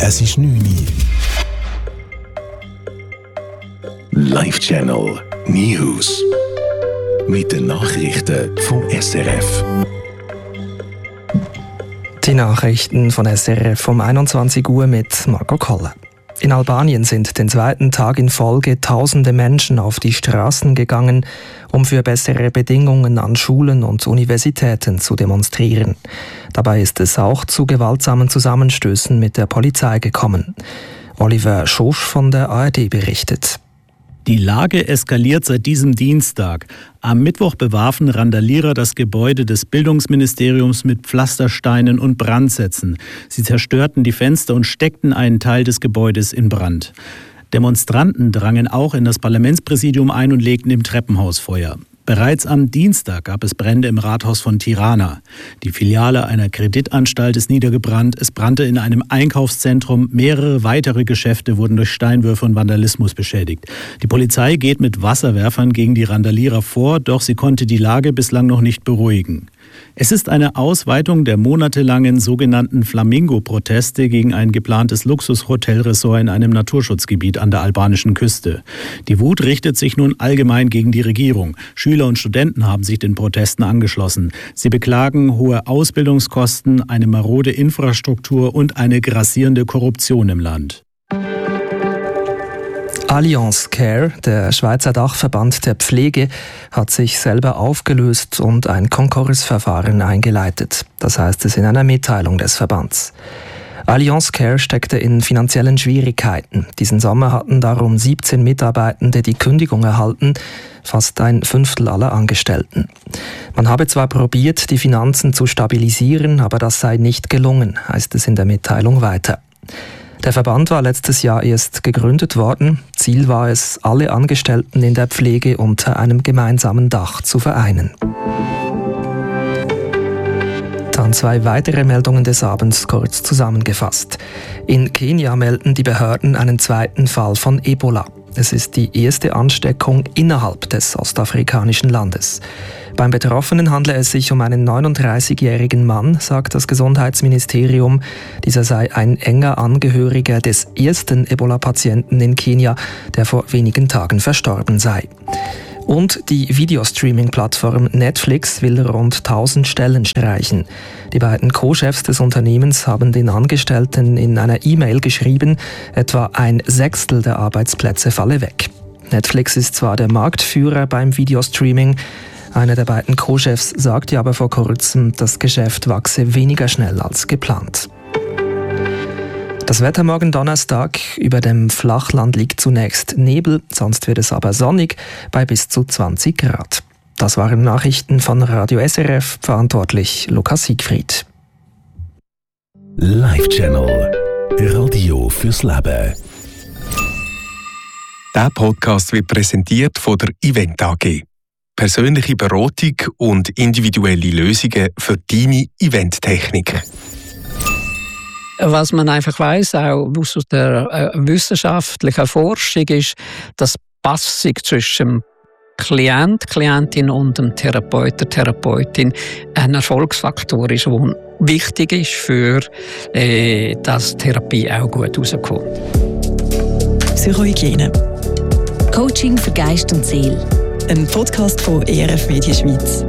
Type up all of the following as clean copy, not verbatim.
Es ist 9 Uhr. Live Channel News. Mit den Nachrichten vom SRF. Die Nachrichten von SRF um 21 Uhr mit Marco Koller. In Albanien sind den zweiten Tag in Folge Tausende Menschen auf die Straßen gegangen, um für bessere Bedingungen an Schulen und Universitäten zu demonstrieren. Dabei ist es auch zu gewaltsamen Zusammenstößen mit der Polizei gekommen. Oliver Schosch von der ARD berichtet. Die Lage eskaliert seit diesem Dienstag. Am Mittwoch bewarfen Randalierer das Gebäude des Bildungsministeriums mit Pflastersteinen und Brandsätzen. Sie zerstörten die Fenster und steckten einen Teil des Gebäudes in Brand. Demonstranten drangen auch in das Parlamentspräsidium ein und legten im Treppenhaus Feuer. Bereits am Dienstag gab es Brände im Rathaus von Tirana. Die Filiale einer Kreditanstalt ist niedergebrannt. Es brannte in einem Einkaufszentrum. Mehrere weitere Geschäfte wurden durch Steinwürfe und Vandalismus beschädigt. Die Polizei geht mit Wasserwerfern gegen die Randalierer vor, doch sie konnte die Lage bislang noch nicht beruhigen. Es ist eine Ausweitung der monatelangen sogenannten Flamingo-Proteste gegen ein geplantes Luxus-Hotelressort in einem Naturschutzgebiet an der albanischen Küste. Die Wut richtet sich nun allgemein gegen die Regierung. Schüler und Studenten haben sich den Protesten angeschlossen. Sie beklagen hohe Ausbildungskosten, eine marode Infrastruktur und eine grassierende Korruption im Land. Allianz Care, der Schweizer Dachverband der Pflege, hat sich selber aufgelöst und ein Konkursverfahren eingeleitet. Das heißt es in einer Mitteilung des Verbands. Allianz Care steckte in finanziellen Schwierigkeiten. Diesen Sommer hatten darum 17 Mitarbeitende die Kündigung erhalten, fast ein Fünftel aller Angestellten. Man habe zwar probiert, die Finanzen zu stabilisieren, aber das sei nicht gelungen, heißt es in der Mitteilung weiter. Der Verband war letztes Jahr erst gegründet worden. Ziel war es, alle Angestellten in der Pflege unter einem gemeinsamen Dach zu vereinen. Dann 2 weitere Meldungen des Abends kurz zusammengefasst. In Kenia melden die Behörden einen zweiten Fall von Ebola. Es ist die erste Ansteckung innerhalb des ostafrikanischen Landes. Beim Betroffenen handle es sich um einen 39-jährigen Mann, sagt das Gesundheitsministerium. Dieser sei ein enger Angehöriger des ersten Ebola-Patienten in Kenia, der vor wenigen Tagen verstorben sei. Und die Videostreaming-Plattform Netflix will rund 1000 Stellen streichen. Die beiden Co-Chefs des Unternehmens haben den Angestellten in einer E-Mail geschrieben, etwa 1/6 der Arbeitsplätze falle weg. Netflix ist zwar der Marktführer beim Videostreaming, einer der beiden Co-Chefs sagte aber vor kurzem, das Geschäft wachse weniger schnell als geplant. Das Wetter morgen Donnerstag. Über dem Flachland liegt zunächst Nebel, sonst wird es aber sonnig bei bis zu 20 Grad. Das waren Nachrichten von Radio SRF, verantwortlich Lukas Siegfried. Live Channel Radio fürs Leben. Der Podcast wird präsentiert von der Event AG. Persönliche Beratung und individuelle Lösungen für deine Eventtechnik. Was man einfach weiss, auch aus der wissenschaftlichen Forschung, ist, dass die Passung zwischen dem Klientin und dem Therapeut, der Therapeutin ein Erfolgsfaktor ist, der wichtig ist, für dass die Therapie auch gut rauskommt. Psychohygiene. Coaching für Geist und Seele. Ein Podcast von ERF Media Schweiz.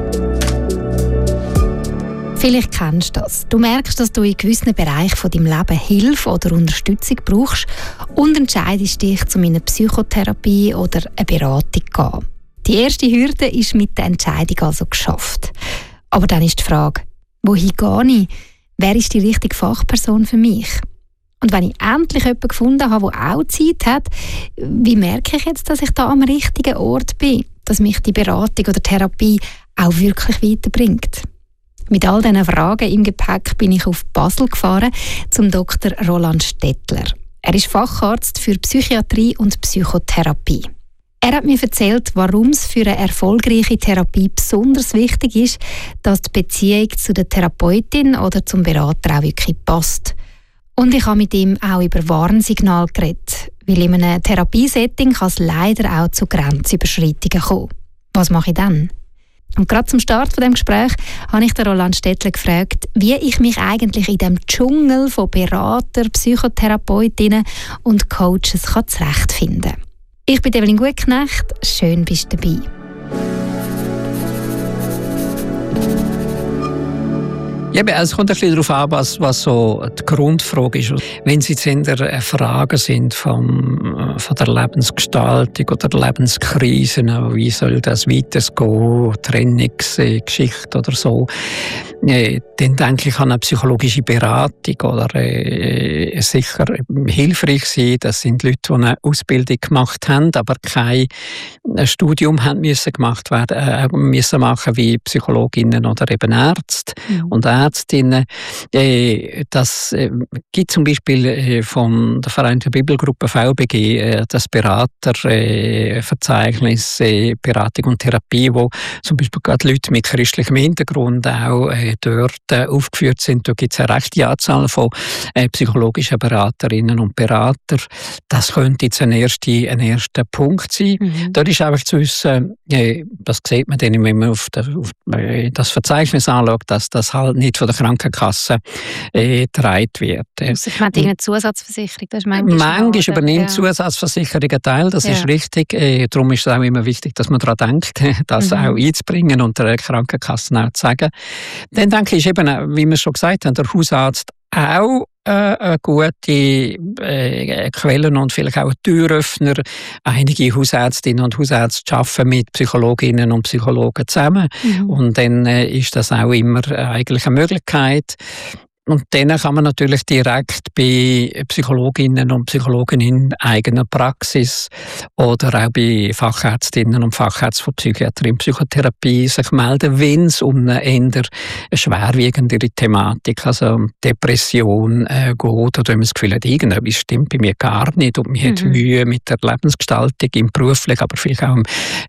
Vielleicht kennst du das. Du merkst, dass du in gewissen Bereichen von deinem Leben Hilfe oder Unterstützung brauchst und entscheidest dich, zu einer Psychotherapie oder einer Beratung zu gehen. Die erste Hürde ist mit der Entscheidung also geschafft. Aber dann ist die Frage, wohin gehe ich? Wer ist die richtige Fachperson für mich? Und wenn ich endlich jemanden gefunden habe, der auch Zeit hat, wie merke ich jetzt, dass ich da am richtigen Ort bin? Dass mich die Beratung oder Therapie auch wirklich weiterbringt? Mit all diesen Fragen im Gepäck bin ich auf Basel gefahren zum Dr. Roland Stettler. Er ist Facharzt für Psychiatrie und Psychotherapie. Er hat mir erzählt, warum es für eine erfolgreiche Therapie besonders wichtig ist, dass die Beziehung zu der Therapeutin oder zum Berater auch wirklich passt. Und ich habe mit ihm auch über Warnsignale geredet, weil in einem Therapiesetting kann es leider auch zu Grenzüberschreitungen kommen. Was mache ich dann? Und gerade zum Start von dem Gespräch habe ich den Roland Stettler gefragt, wie ich mich eigentlich in dem Dschungel von Berater, Psychotherapeutinnen und Coaches zurechtfinden kann. Ich bin Evelyn Gutknecht, schön bist du dabei. Ja, es kommt ein bisschen darauf an, was so die Grundfrage ist. Wenn es jetzt eher Fragen sind von der Lebensgestaltung oder Lebenskrisen, wie soll das weitergehen, Trennungsgeschichte oder so, dann denke ich an eine psychologische Beratung oder sicher hilfreich sein. Das sind Leute, die eine Ausbildung gemacht haben, aber kein Studium haben müssen gemacht werden, müssen machen wie Psychologinnen oder eben Ärzte und Ärztinnen. Das gibt zum Beispiel von der Vereinten Bibelgruppe VBG das Beraterverzeichnis Beratung und Therapie, wo zum Beispiel gerade Leute mit christlichem Hintergrund auch dort aufgeführt sind. Da gibt es eine rechte Anzahl von psychologischen Beraterinnen und Beratern. Das könnte jetzt ein erster Punkt sein. Dort ist einfach zu wissen, das sieht man dann, wenn man auf das Verzeichnis anschaut, dass das halt nicht von der Krankenkasse getragen wird. Also, man hat eine Zusatzversicherung, das ist manchmal übernimmt Zusatzversicherung einen Teil, das ist richtig. Darum ist es auch immer wichtig, dass man daran denkt, das auch einzubringen und der Krankenkasse auch zu sagen. Dann denke ich eben, wie wir schon gesagt haben, der Hausarzt auch eine gute Quellen und vielleicht auch ein Türöffner. Einige Hausärztinnen und Hausärzte arbeiten mit Psychologinnen und Psychologen zusammen. Und dann ist das auch immer eigentlich eine Möglichkeit. Und dann kann man natürlich direkt bei Psychologinnen und Psychologen in eigener Praxis oder auch bei Fachärztinnen und Fachärzten von Psychiatrie und Psychotherapie sich melden, wenn es um eine eher schwerwiegendere Thematik, also Depression geht, oder wenn man das Gefühl hat, irgendetwas stimmt bei mir gar nicht und man hat Mühe mit der Lebensgestaltung im beruflichen, aber vielleicht auch im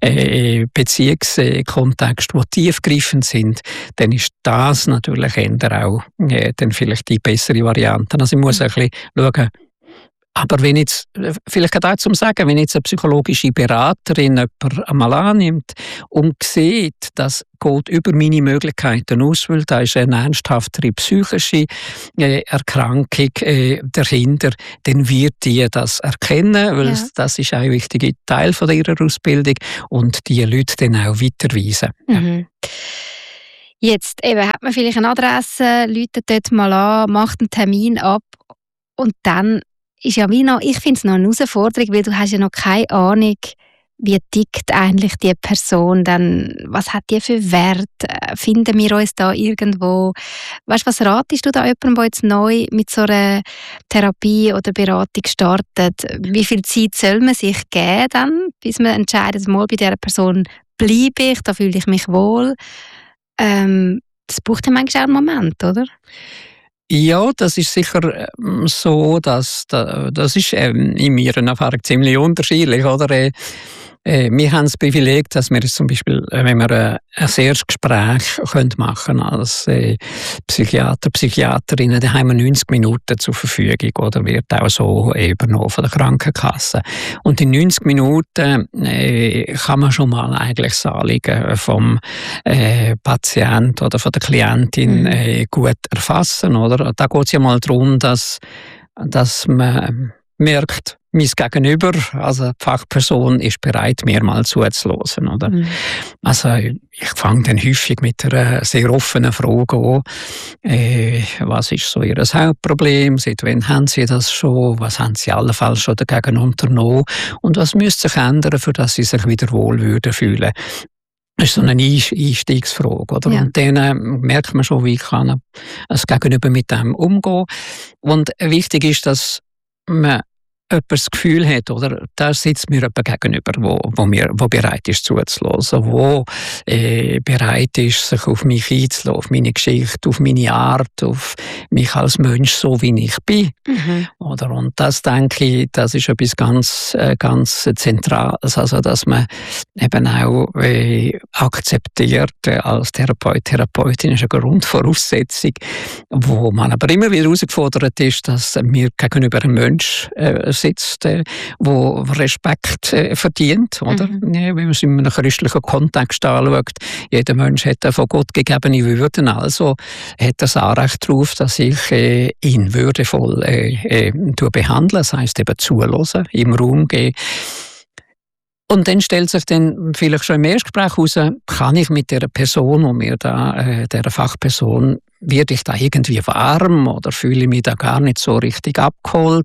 Beziehungskontext, die tiefgreifend sind, dann ist das natürlich eher auch dann vielleicht die bessere Variante. Also ich muss ein bisschen schauen. Aber wenn jetzt, vielleicht gerade auch zum Sagen, wenn jetzt eine psychologische Beraterin jemanden einmal annimmt und sieht, das geht über meine Möglichkeiten aus, weil da ist eine ernsthaftere psychische Erkrankung dahinter, dann wird die das erkennen, weil das ist ein wichtiger Teil von ihrer Ausbildung und die Leute dann auch weiterweisen. Jetzt eben, hat man vielleicht eine Adresse, läutet dort mal an, macht einen Termin ab und dann ist ja wie noch, ich finde es noch eine Herausforderung, weil du hast ja noch keine Ahnung, wie tickt eigentlich die Person, dann, was hat die für Wert, finden wir uns da irgendwo, weißt, was ratest du da jemandem, der jetzt neu mit so einer Therapie oder Beratung startet, wie viel Zeit soll man sich geben dann, bis man entscheidet, mal bei dieser Person bleibe ich, da fühle ich mich wohl. Das braucht ja manchmal auch einen Moment, oder? Ja, das ist sicher so, dass das ist in meiner Erfahrung ziemlich unterschiedlich, oder? Wir haben das Privileg, dass wir zum Beispiel, wenn wir ein erstes Gespräch machen können als Psychiater, Psychiaterinnen, dann haben wir 90 Minuten zur Verfügung, oder wird auch so übernommen von der Krankenkasse. Und in 90 Minuten kann man schon mal eigentlich das Anliegen vom Patient oder von der Klientin gut erfassen, oder? Da geht es ja mal darum, dass man merkt, mein Gegenüber, also die Fachperson, ist bereit, mir mal zuzuhören, oder? Also ich fange dann häufig mit einer sehr offenen Frage an. Was ist so Ihr Hauptproblem? Seit wann haben Sie das schon? Was haben Sie allenfalls schon dagegen unternommen? Und was müsste sich ändern, für dass Sie sich wieder wohl würden fühlen? Das ist so eine Einstiegsfrage, oder? Ja. Und dann merkt man schon, wie kann das Gegenüber mit dem umgehen. Und wichtig ist, dass man jemand das Gefühl hat, oder, da sitzt mir jemand gegenüber, wo bereit ist zuzuhören, wo bereit ist, sich auf mich einzulassen, auf meine Geschichte, auf meine Art, auf mich als Mensch, so wie ich bin. Oder? Und das, denke ich, das ist etwas ganz Zentrales, also dass man eben auch akzeptiert als Therapeut, Therapeutin ist eine Grundvoraussetzung, wo man aber immer wieder herausgefordert ist, dass wir gegenüber einem Mensch sitzt, wo Respekt verdient, oder? Ja, wenn man es in einem christlichen Kontext anschaut, jeder Mensch hat eine von Gott gegebene Würde, also hat das Anrecht darauf, dass ich ihn würdevoll behandle, das heisst eben zuhören, im Raum gehen. Und dann stellt sich dann vielleicht schon im Erstgespräch heraus, kann ich mit der Person, und mir da, der Fachperson, werde ich da irgendwie warm oder fühle ich mich da gar nicht so richtig abgeholt?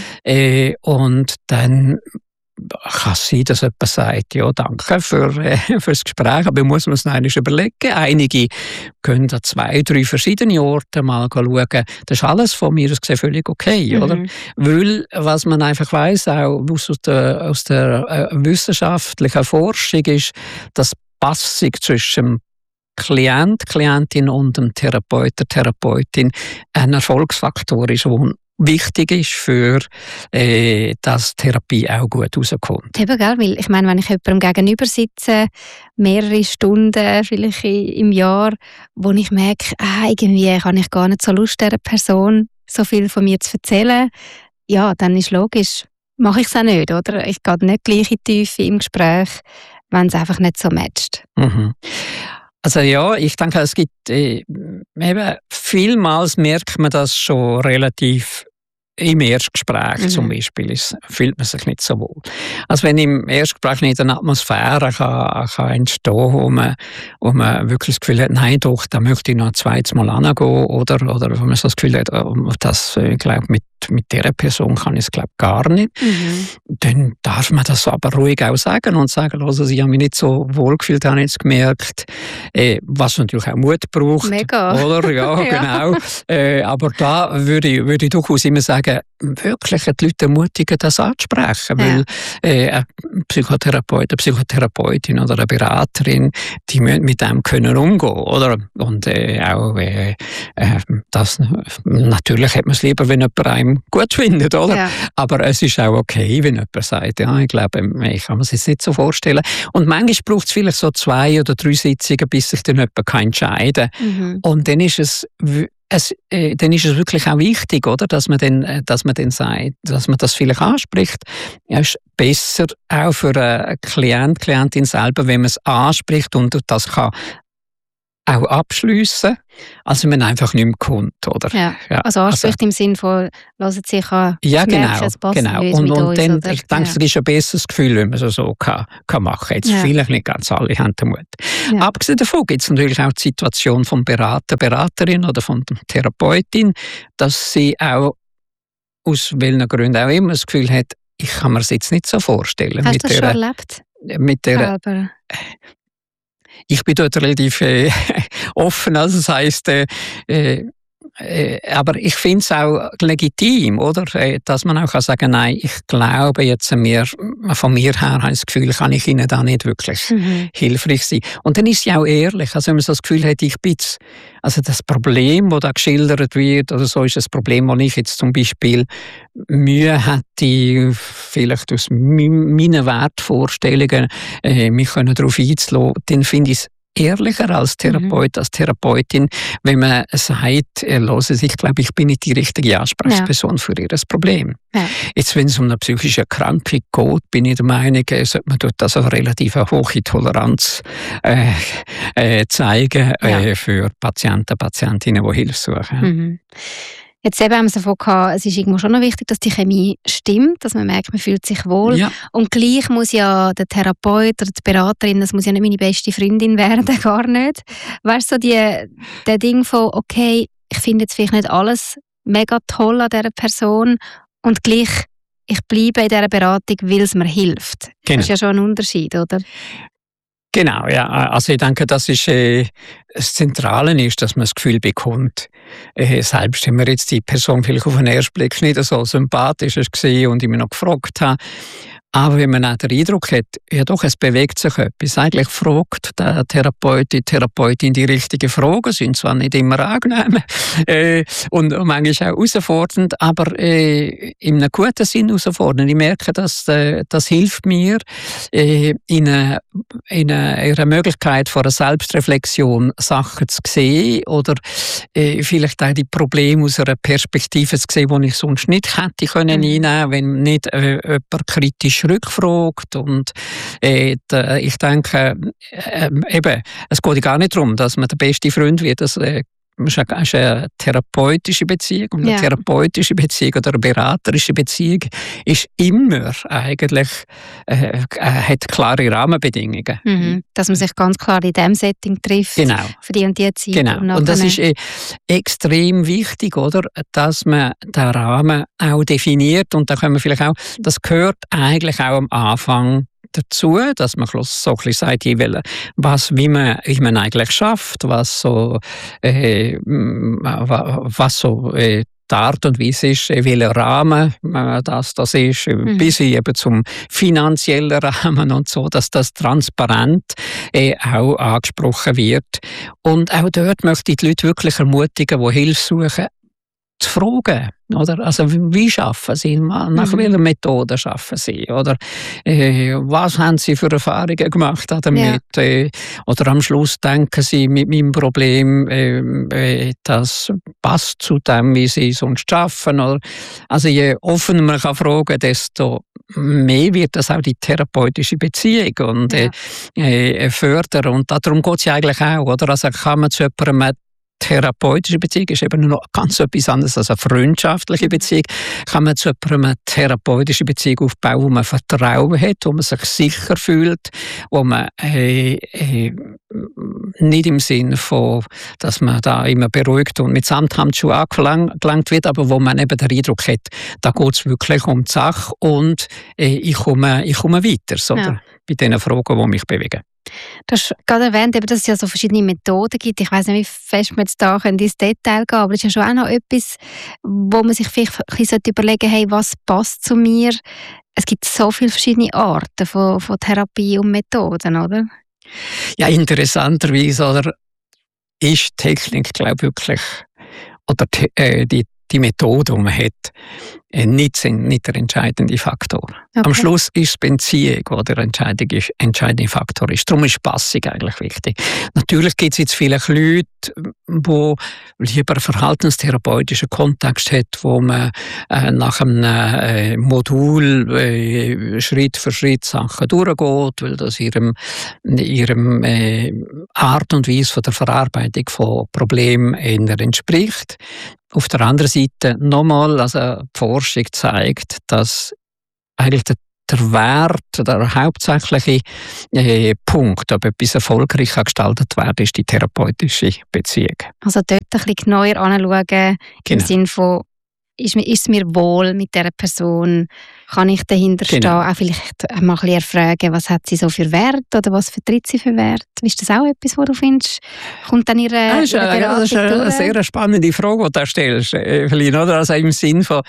Und dann kann es sein, dass jemand sagt, ja, danke für das Gespräch, aber muss man es noch einmal überlegen. Einige können an 2, 3 verschiedene Orte mal schauen. Das ist alles von mir aus gesehen völlig okay, oder? Weil, was man einfach weiss, auch aus der wissenschaftlichen Forschung, ist, dass die Passung zwischen Klient, Klientin und dem Therapeut, der Therapeutin ein Erfolgsfaktor ist, der wichtig ist für dass Therapie auch gut rauskommt. Eben, gell? Weil ich meine, wenn ich jemandem gegenüber sitze, mehrere Stunden vielleicht im Jahr, wo ich merke, irgendwie habe ich gar nicht so Lust, dieser Person so viel von mir zu erzählen, ja, dann ist logisch, mache ich es auch nicht, oder? Ich gehe nicht gleich in die Tiefe im Gespräch, wenn es einfach nicht so matcht. Also ja, ich denke, es gibt eben vielmals merkt man das schon relativ im Erstgespräch zum Beispiel, fühlt man sich nicht so wohl. Also wenn im Erstgespräch nicht eine Atmosphäre kann entstehen, wo man wirklich das Gefühl hat, nein doch, da möchte ich noch ein zweites Mal hingehen, oder wenn man so das Gefühl hat, das, ich glaube, mit dieser Person kann ich es glaube gar nicht, dann darf man das aber ruhig auch sagen und sagen, also ich habe mich nicht so wohl gefühlt, habe ich jetzt gemerkt, was natürlich auch Mut braucht. Mega. Oder? Ja, genau. Aber da würde ich durchaus immer sagen, wirklich die Leute ermutigen, das anzusprechen, weil ein Psychotherapeut, eine Psychotherapeutin oder eine Beraterin, die müssen mit dem können umgehen, oder? Und auch das, natürlich hat man es lieber, wenn jemand einem gut findet, oder? Ja. Aber es ist auch okay, wenn jemand sagt, ja, ich glaube, ich kann mir das jetzt nicht so vorstellen. Und manchmal braucht es vielleicht so 2 oder 3 Sitzungen, bis sich dann jemand entscheiden kann. Und dann ist es wirklich auch wichtig, oder, dass man dann sagt, dass man das vielleicht anspricht. Ja, ist besser auch für einen Klientin selber, wenn man es anspricht und das kann auch abschliessen, als wenn man einfach nicht mehr kommt, oder? Ja. Also anspricht im Sinne von, lassen sich an, ja, genau, merken, es passt genau. Und uns, dann, oder? Ich denke, es ist ein besseres Gefühl, wenn man es so kann machen. Jetzt vielleicht nicht ganz alle haben den Mut. Ja. Abgesehen davon gibt es natürlich auch die Situation vom Beraterin oder von der Therapeutin, dass sie auch aus welchen Gründen auch immer das Gefühl hat, ich kann mir das jetzt nicht so vorstellen. Hast du das schon erlebt? Mit der, ich bin dort relativ offen, also das heisst, aber ich finde es auch legitim, oder? Dass man auch sagen kann, nein, ich glaube jetzt von mir her, habe ich das Gefühl, kann ich Ihnen da nicht wirklich hilfreich sein. Und dann ist sie auch ehrlich, also wenn man so das Gefühl hat, ich bin also das Problem, das da geschildert wird, oder so ist das Problem, wo ich jetzt zum Beispiel Mühe hätte, vielleicht aus meinen Wertvorstellungen mich darauf einzulassen, dann finde ich es ehrlicher als Therapeut, als Therapeutin, wenn man sagt, hören Sie, ich glaube, ich bin nicht die richtige Ansprechperson für Ihr Problem. Ja. Jetzt, wenn es um eine psychische Erkrankung geht, bin ich der Meinung, sollte man dort also eine relativ hohe Toleranz zeigen für Patienten, Patientinnen, die Hilfe suchen. Jetzt eben haben wir davon gehabt, es ist irgendwo schon noch wichtig, dass die Chemie stimmt, dass man merkt, man fühlt sich wohl. Ja. Und gleich muss ja der Therapeut oder die Beraterin, das muss ja nicht meine beste Freundin werden, gar nicht. Weißt du, so der Ding von, okay, ich finde jetzt vielleicht nicht alles mega toll an dieser Person und gleich, ich bleibe in dieser Beratung, weil es mir hilft. Genau. Das ist ja schon ein Unterschied, oder? Genau, ja. Also ich denke, das ist das Zentrale ist, dass man das Gefühl bekommt, selbst wenn mir jetzt die Person vielleicht auf den ersten Blick nicht so sympathisch war und ich mich noch gefragt habe, Aber wenn man auch den Eindruck hat, ja doch, es bewegt sich etwas. Eigentlich fragt der Therapeut, die Therapeutin die richtigen Fragen, sind zwar nicht immer angenehm und manchmal auch herausfordernd, aber in einem guten Sinn herausfordernd. Ich merke, dass das hilft mir, in einer Möglichkeit von einer Selbstreflexion Sachen zu sehen oder vielleicht auch die Probleme aus einer Perspektive zu sehen, die ich sonst nicht hätte können einnehmen, wenn nicht jemand kritisch rückfragt. Und ich denke, eben, es geht gar nicht darum, dass man der beste Freund wird. Das ist eine therapeutische Beziehung. Und eine therapeutische Beziehung oder eine beraterische Beziehung ist immer eigentlich, hat klare Rahmenbedingungen. Mhm. Dass man sich ganz klar in diesem Setting trifft. Genau. Für die und die Zeit. Genau. Und das ist extrem wichtig, oder? Dass man den Rahmen auch definiert. Und da können wir vielleicht auch, das gehört eigentlich auch am Anfang dazu, dass man so ein bisschen sagt, wie man eigentlich schafft, was so die Art und Weise ist, welcher Rahmen das ist, bis eben zum finanziellen Rahmen und so, dass das transparent auch angesprochen wird. Und auch dort möchte ich die Leute wirklich ermutigen, die Hilfe suchen, zu fragen. Oder? Also, wie arbeiten Sie? Nach welcher Methode arbeiten Sie? Oder was haben Sie für Erfahrungen gemacht damit? Ja. Oder am Schluss denken Sie mit meinem Problem, das passt zu dem, wie Sie sonst arbeiten? Oder? Also, je offener man kann fragen, desto mehr wird das auch die therapeutische Beziehung und fördern. Und darum geht es ja eigentlich auch. Oder? Also, kann man zu jemandem therapeutische Beziehung ist eben noch ganz etwas anderes als eine freundschaftliche Beziehung. Kann man zu jemandem eine therapeutische Beziehung aufbauen, wo man Vertrauen hat, wo man sich sicher fühlt, wo man nicht im Sinne von, dass man da immer beruhigt und mit Samthandschuhen angelangt wird, aber wo man eben den Eindruck hat, da geht es wirklich um die Sache und ich komme weiter, oder? Bei den Fragen, die mich bewegen. Du hast gerade erwähnt, dass es ja so verschiedene Methoden gibt. Ich weiss nicht, wie fest wir jetzt da ins Detail gehen, aber es ist ja schon auch noch etwas, wo man sich vielleicht ein bisschen überlegen sollte, hey, was passt zu mir? Es gibt so viele verschiedene Arten von Therapie und Methoden, oder? Ja, interessanterweise, oder, ist Technik, glaube ich, wirklich, oder die Methode, die man hat, nicht der entscheidende Faktor. Okay. Am Schluss ist die Beziehung, der entscheidende Faktor ist. Darum ist Passung eigentlich wichtig. Natürlich gibt es jetzt vielleicht Leute, die lieber einen verhaltenstherapeutischen Kontext haben, wo man nach einem Modul Schritt für Schritt Sachen durchgeht, weil das ihrem Art und Weise von der Verarbeitung von Problemen entspricht. Auf der anderen Seite nochmal, also die Forschung zeigt, dass eigentlich der Wert, der hauptsächliche Punkt, ob etwas erfolgreich gestaltet werden kann, ist die therapeutische Beziehung. Also dort ein bisschen genauer anschauen, im Sinne von, ist es mir wohl mit dieser Person? Kann ich dahinter stehen? Auch vielleicht mal ein bisschen erfragen, was hat sie so für Wert oder was vertritt sie für Wert? Ist das auch etwas, was du findest, kommt dann ihre Beratung das ist eine sehr spannende Frage, die du stellst, Evelyn, oder? Also im Sinn von,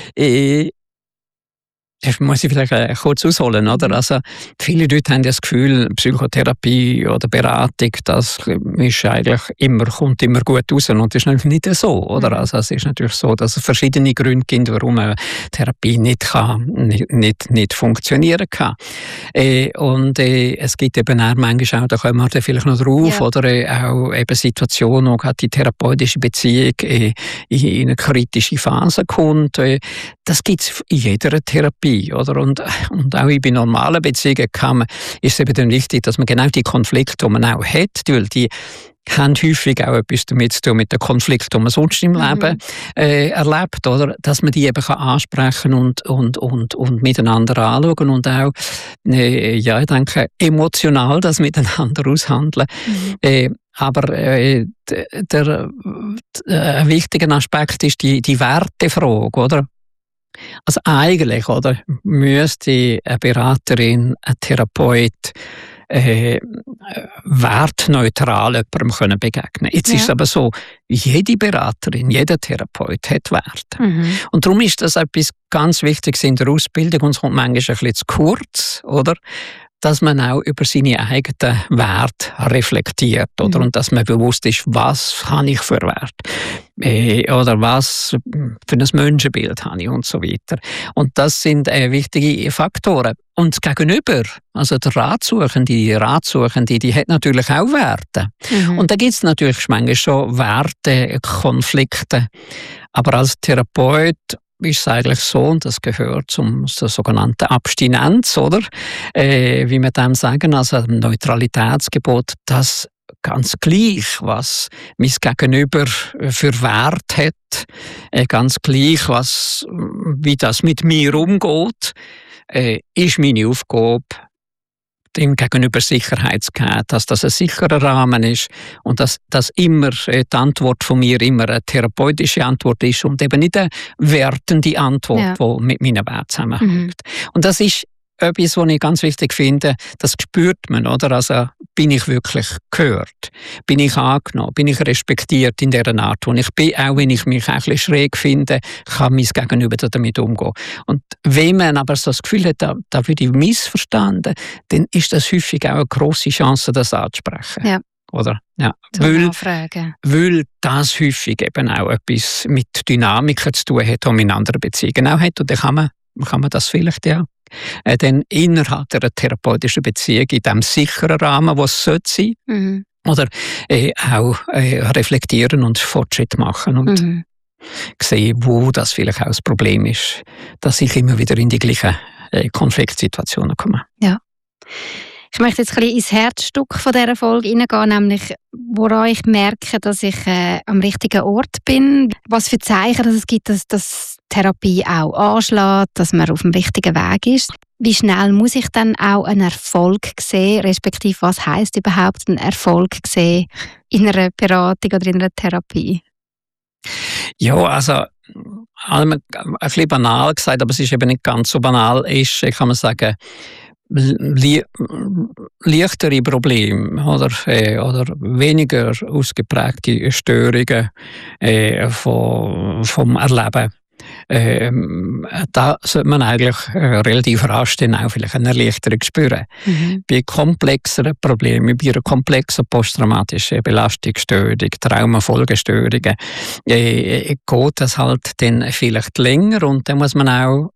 das muss ich vielleicht kurz ausholen, oder? Also, viele Leute haben das Gefühl, Psychotherapie oder Beratung, das ist eigentlich kommt immer gut raus. Und das ist natürlich nicht so, oder? Also, es ist natürlich so, dass es verschiedene Gründe gibt, warum eine Therapie nicht funktionieren kann. Und es gibt eben auch manchmal auch, da kommen wir vielleicht noch drauf, oder auch eben Situationen, wo gerade die therapeutische Beziehung in eine kritische Phase kommt. Das gibt es in jeder Therapie. Oder? Und auch bei normalen Beziehungen ist es eben dann wichtig, dass man genau die Konflikte, die man auch hat, weil die haben häufig auch etwas damit zu tun mit den Konflikten, die man sonst im Leben erlebt, oder? Dass man die eben ansprechen und miteinander anschauen und auch, ich denke, emotional das miteinander aushandeln. Aber ein wichtiger Aspekt ist die Wertefrage, oder? Also eigentlich, oder, müsste eine Beraterin, ein Therapeut wertneutral jemandem begegnen. Jetzt ist es aber so, jede Beraterin, jeder Therapeut hat Werte. Und darum ist das etwas ganz Wichtiges in der Ausbildung und es kommt manchmal ein bisschen zu kurz, oder? Dass man auch über seine eigenen Werte reflektiert, oder? Und dass man bewusst ist, was habe ich für Werte? Oder was für ein Menschenbild habe ich und so weiter. Und das sind wichtige Faktoren. Und das Gegenüber, also der Ratsuchende, die hat natürlich auch Werte. Und da gibt es natürlich manchmal schon Wertekonflikte. Aber als Therapeut ist es eigentlich so, und das gehört zur sogenannten Abstinenz, oder? Wie wir dem sagen, also ein Neutralitätsgebot, dass ganz gleich, was mein Gegenüber für Wert hat, ganz gleich, wie das mit mir umgeht, ist meine Aufgabe, dem Gegenüber Sicherheit zu geben, dass das ein sicherer Rahmen ist und dass immer die Antwort von mir immer eine therapeutische Antwort ist und eben nicht eine wertende Antwort, die mit meinen Werten zusammenhängt. Und das ist etwas, was ich ganz wichtig finde, das spürt man, oder? Also, bin ich wirklich gehört? Bin ich angenommen? Bin ich respektiert in dieser Art, wo ich bin? Auch wenn ich mich ein bisschen schräg finde, kann mein Gegenüber damit umgehen. Und wenn man aber so das Gefühl hat, da würde ich missverstanden, dann ist das häufig auch eine grosse Chance, das anzusprechen. Ja. Oder? Ja. Weil das häufig eben auch etwas mit Dynamiken zu tun hat, die man in anderen Beziehungen auch hat. Und dann kann man das vielleicht dann innerhalb der therapeutischen Beziehung in diesem sicheren Rahmen, wo es sein sollte, oder auch reflektieren und Fortschritt machen und sehen, wo das vielleicht auch das Problem ist, dass ich immer wieder in die gleichen Konfliktsituationen komme. Ja. Ich möchte jetzt ein bisschen ins Herzstück von dieser Folge hineingehen, nämlich woran ich merke, dass ich am richtigen Ort bin. Was für Zeichen dass es gibt, dass Therapie auch anschlägt, dass man auf dem richtigen Weg ist. Wie schnell muss ich dann auch einen Erfolg sehen, respektive was heisst überhaupt ein Erfolg sehen in einer Beratung oder in einer Therapie? Ja, also ein bisschen banal gesagt, aber es ist eben nicht ganz so banal, kann man sagen, leichtere Probleme oder weniger ausgeprägte Störungen vom Erleben. Da sollte man eigentlich relativ rasch dann auch vielleicht eine Erleichterung spüren. Bei komplexeren Problemen, bei einer komplexen posttraumatischen Belastungsstörung, Traumafolgestörungen, geht das halt dann vielleicht länger und dann muss man auch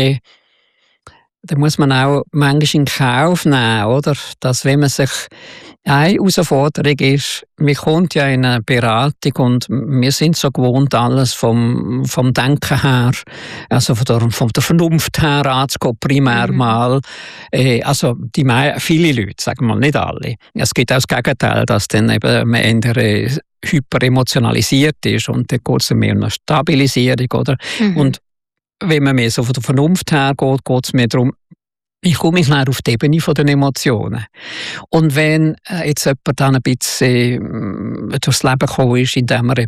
manchmal in Kauf nehmen, oder? Dass wenn man sich eine Herausforderung ist, man kommt ja in eine Beratung und wir sind so gewohnt, alles vom Denken her, also von der Vernunft her anzugehen, primär mal. Also viele Leute, sagen wir mal, nicht alle. Es gibt auch das Gegenteil, dass dann eben man eher hyperemotionalisiert ist und dann geht es mehr um eine Stabilisierung, oder? Und wenn man mehr so von der Vernunft her geht es mehr darum, ich komme mich näher auf die Ebene der Emotionen. Und wenn jetzt jemand dann ein bisschen durchs Leben gekommen ist, indem er